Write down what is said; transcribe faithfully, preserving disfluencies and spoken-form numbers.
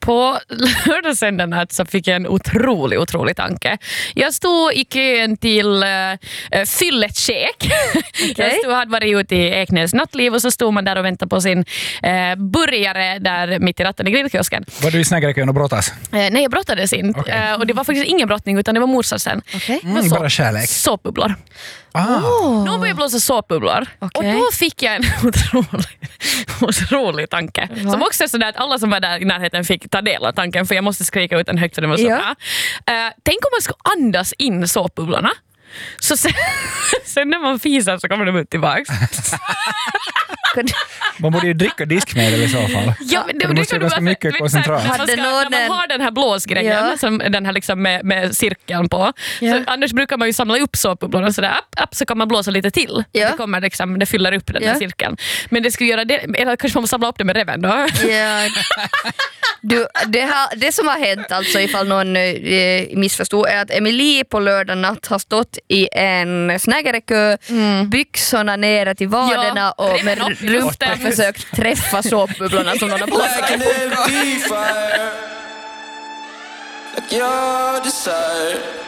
på lördagsändan att så fick jag en otrolig, otrolig tanke. Jag stod i kön till äh, fylletkäk. Okay. Jag stod, hade varit ute i Eknäs nattliv och så stod man där och väntade på sin äh, burgare där mitt i ratten i grillkiosken. Var du i snäggarekön och brottas? Äh, nej, jag brottades inte. Okay. Äh, och det var faktiskt ingen brottning utan det var morsatsen. Okay. Mm, bara kärlek. Såpbubblor. Ah. Oh. Någon började blåsa såpbubblor. Okay. Och då fick jag en otrolig, otrolig tanke. Va? Som också är sådär att alla som var där i närheten fick ta del av tanken för jag måste skrika ut den högt och det var så ja. bra. Uh, tänk om man ska andas in såpbubblorna. Så sen, sen när man fisar så kommer de ut tillbaks. Man borde ju dricka diskmedel i så fall. Ja, men det, det måste ju ganska mycket koncentrat. Man ska, när man har den här blåsgrejen ja. som den här liksom med, med cirkeln på. Ja. Så annars brukar man ju samla upp såpbubblorna så där upp, upp, så kan man blåsa lite till. Ja. Det kommer liksom, det fyller upp den ja. här cirkeln. Men det skulle göra det, eller kanske man måste samla upp det med reven då. Ja. Du, det, har, det som har hänt alltså ifall någon eh, missförstod är att Emilie på lördag natt har stått i en snäggarekö, mm. byxorna nere till vaderna ja, och med rumpan försökt träffa såpbubblorna som någon har blåst.